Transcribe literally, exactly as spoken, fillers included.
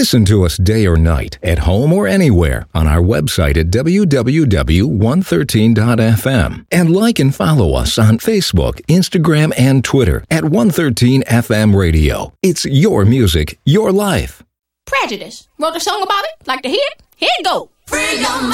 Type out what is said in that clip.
Listen to us day or night, at home or anywhere, on our website at w w w dot one thirteen dot f m. And like and follow us on Facebook, Instagram, and Twitter at one thirteen F M Radio. It's your music, your life. Prejudice. Wrote a song about it? Like to hear it? Here it go. Free your mind.